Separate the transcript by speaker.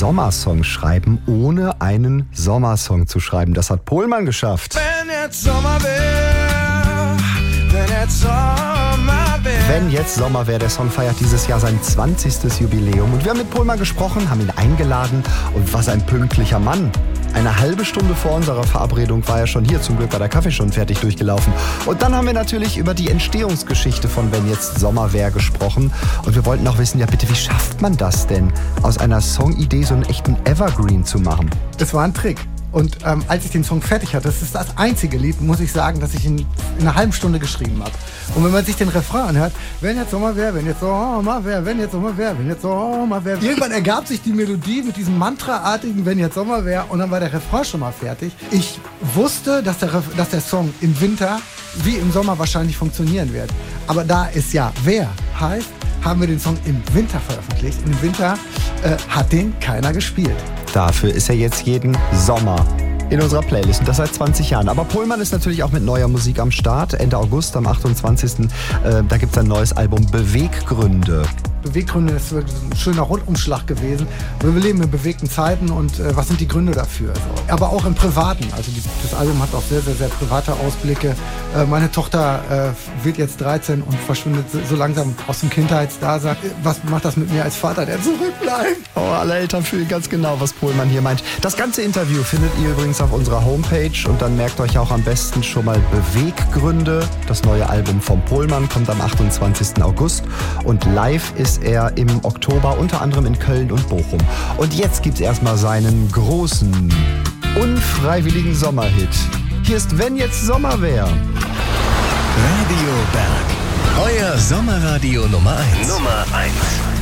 Speaker 1: Sommersong schreiben, ohne einen Sommersong zu schreiben. Das hat Pohlmann geschafft.
Speaker 2: Wenn jetzt Sommer wär, wenn jetzt Sommer wär.
Speaker 1: Wenn jetzt Sommer wär, der Song feiert dieses Jahr sein 20. Jubiläum. Und wir haben mit Pohlmann gesprochen, haben ihn eingeladen. Und was ein pünktlicher Mann. Eine halbe Stunde vor unserer Verabredung war er schon hier. Zum Glück war der Kaffee schon fertig durchgelaufen. Und dann haben wir natürlich über die Entstehungsgeschichte von Wenn jetzt Sommer wär gesprochen. Und wir wollten auch wissen, ja bitte, wie schafft man das denn, aus einer Songidee so einen echten Evergreen zu machen?
Speaker 3: Das war ein Trick. Und als ich den Song fertig hatte, das ist das einzige Lied, muss ich sagen, dass ich in einer halben Stunde geschrieben habe. Und wenn man sich den Refrain anhört, wenn jetzt Sommer wär, wenn jetzt Sommer wär, wenn jetzt Sommer wär, wenn jetzt Sommer wär. Irgendwann ergab sich die Melodie mit diesem Mantraartigen, wenn jetzt Sommer wär, und dann war der Refrain schon mal fertig. Ich wusste, dass der Song im Winter wie im Sommer wahrscheinlich funktionieren wird. Aber da es ja wer heißt, haben wir den Song im Winter veröffentlicht. Im Winter hat den keiner gespielt.
Speaker 1: Dafür ist er jetzt jeden Sommer in unserer Playlist und das seit 20 Jahren. Aber Pohlmann ist natürlich auch mit neuer Musik am Start. Ende August, am 28. Da gibt es ein neues Album, Beweggründe.
Speaker 3: Beweggründe ist wirklich ein schöner Rundumschlag gewesen. Wir leben in bewegten Zeiten und was sind die Gründe dafür? So. Aber auch im Privaten. Also das Album hat auch sehr, sehr, sehr private Ausblicke. Meine Tochter wird jetzt 13 und verschwindet so langsam aus dem Kindheitsdasein. Was macht das mit mir als Vater, der zurückbleibt?
Speaker 1: Oh, alle Eltern fühlen ganz genau, was Pohlmann hier meint. Das ganze Interview findet ihr übrigens auf unserer Homepage und dann merkt euch auch am besten schon mal Beweggründe. Das neue Album von Pohlmann kommt am 28. August und live ist er im Oktober unter anderem in Köln und Bochum. Und jetzt gibt's erstmal seinen großen, unfreiwilligen Sommerhit. Hier ist Wenn jetzt Sommer wär.
Speaker 4: Radio Berg. Euer Sommerradio Nummer 1. Nummer 1.